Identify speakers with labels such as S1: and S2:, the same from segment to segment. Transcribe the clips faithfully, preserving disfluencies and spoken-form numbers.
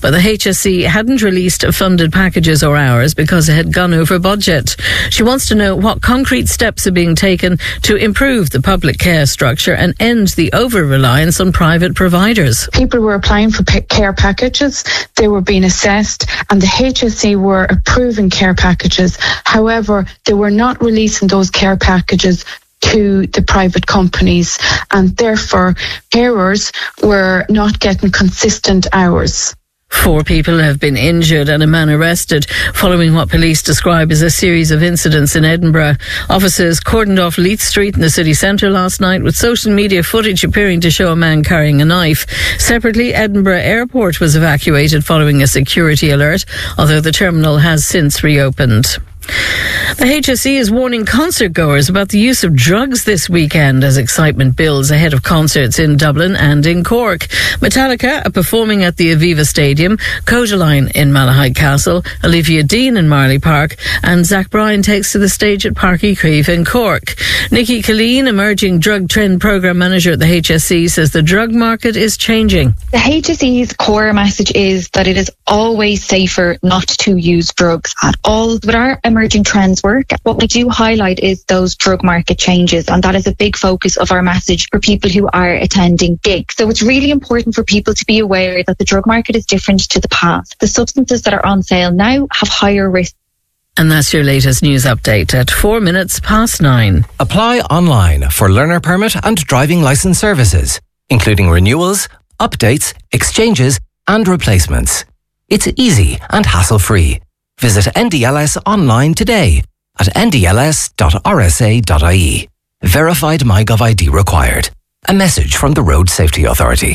S1: but the H S E hadn't released funded packages or hours because it had gone over budget. She wants to know what concrete steps are being taken to improve the public care structure and end the over-reliance on private providers.
S2: People were applying for care packages, they were being assessed, and the H S E were approving care packages. However, they were not releasing those care packages to the private companies, and therefore carers were not getting consistent hours.
S1: Four people have been injured and a man arrested following what police describe as a series of incidents in Edinburgh. Officers cordoned off Leith Street in the city centre last night, with social media footage appearing to show a man carrying a knife. Separately, Edinburgh Airport was evacuated following a security alert, although the terminal has since reopened. The H S E is warning concert goers about the use of drugs this weekend as excitement builds ahead of concerts in Dublin and in Cork. Metallica are performing at the Aviva Stadium, Codaline in Malahide Castle, Olivia Dean in Marley Park, and Zach Bryan takes to the stage at Park y Creeve in Cork. Nikki Killeen, emerging drug trend programme manager at the H S E, says the drug market is changing.
S3: The H S E's core message is that it is always safer not to use drugs at all. But our emerging trends work. What we do highlight is those drug market changes, and that is a big focus of our message for people who are attending gigs. So it's really important for people to be aware that the drug market is different to the past. The substances that are on sale now have higher risk.
S1: And that's your latest news update at four minutes past nine.
S4: Apply online for learner permit and driving licence services, including renewals, updates, exchanges and replacements. It's easy and hassle-free. Visit N D L S online today at n d l s dot r s a dot i e. Verified MyGov I D required. A message from the Road Safety Authority.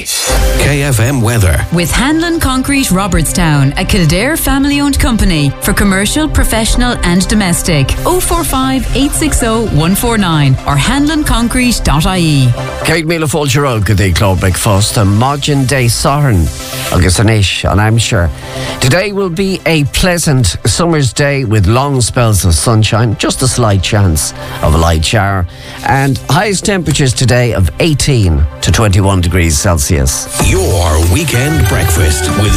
S5: K F M weather.
S6: With Hanlon Concrete Robertstown, a Kildare family-owned company for commercial, professional and domestic. oh four five, eight six oh, one four nine or hanlon concrete dot i e.
S7: Céad míle fóilte go dtí Clóbeig Fosta, Modern Day Saturn, agus Anish, and I'm sure. Today will be a pleasant summer's day with long spells of sunshine, just a slight chance of a light shower, and highest temperatures today of eighteen to twenty-one degrees Celsius.
S5: Your weekend breakfast with